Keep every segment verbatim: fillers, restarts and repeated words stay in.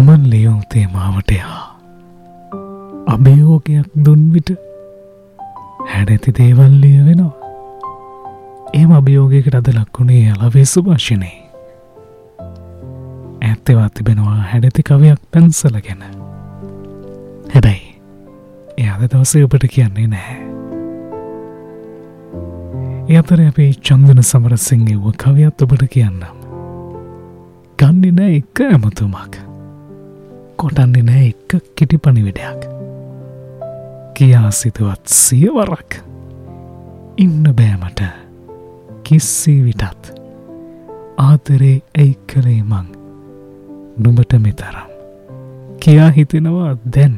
තමන් ලියූ තේමාවට යා අභියෝගයක් දුන් විට හැඩැති දේවල් ලියවෙනවා. එහෙම අභියෝගයකට අද ලක්ුණේ යලවේ සුභාෂිනේ. ඇත්තේවත් තිබෙනවා හැඩැති කවියක් පැන්සල ගැන. හැබැයි ඒ අද දවසේ ඔබට කියන්නේ නැහැ. ඒ අතරේ අපි චන්දන සමරසිංහ වූ කවියත් ඔබට කියන්නම්. ගන්නේ නැහැ එක ඇමතුමක්. කොටන්නේ නැහැ එක කිටි පණිවිඩයක්. කියා සිතුවත් සියවරක් ඉන්න බෑ මට කිසි විටත් ආදරේ ඇයි කළේ මං නුඹට මෙතරම් කියා හිතෙනවා දැන්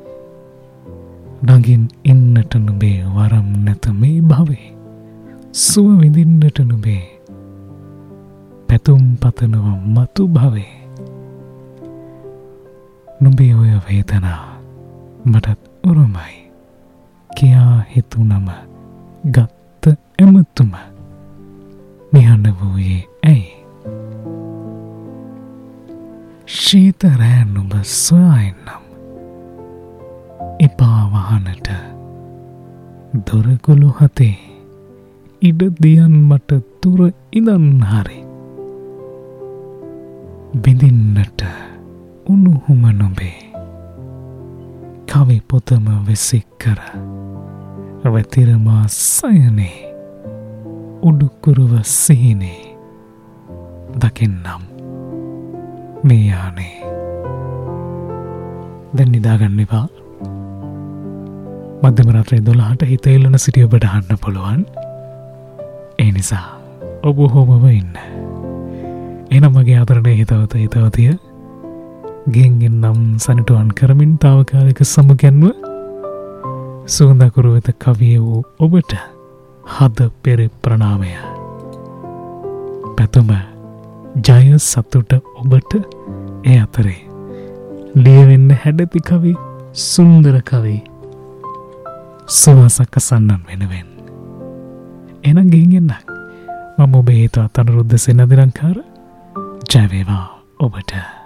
නගින් ඉන්නට නුඹේ වරම් නැත මේ භවේ සුව විඳින්නට නුඹේ පැතුම් පතනවා මතු භවේ නුඹේ ඔය වේදනා මටත් උරුමයි කියා හිතුනම ගත්ත එමතුම නිහඬ වූයේ ඇයි ශීත රෑ නුඹ සොයායන්නම් එපා වහනට දොරගුළු හතේ ඉඩ දියන් මට තුර ඉඳන් හරි බිඳින්නට උණුහුම නොබේ කවි පොතම වෙසික් කර වැතිරමා සයනේ උඩුකුරුව සිහිනේ දකින්නම් මේ යානේ දැන් නිදාගන්න එපා මධ්‍යම රාත්‍රී දොළහට හිත එල්ලන සිටිය ඔබට අහන්න පුළුවන් ඒ නිසා ඔබ හොමව ඉන්න එහෙනම් මගේ ආදරණීය හිතවත හිතවතිය ගෙන්ගෙන් නම් සනිටුවන් කරමින් තාවකාලික සමුගැන්ව සුවඳකුරු වෙත කවිය වූ ඔබට හද පෙර ප්‍රණාමය පැතුම ජය සතුට ඔබට ඒ අතරේ ලියවෙන්න හැඩති කවි සුන්දර කවි සුවසකසන්නන් වෙනුවෙන් එනම් ගෙන්ගෙන්නක් මම ඔබේ හිතවත් අනුරුද්ධ සෙනදිරංකාර ජය වේවා ඔබට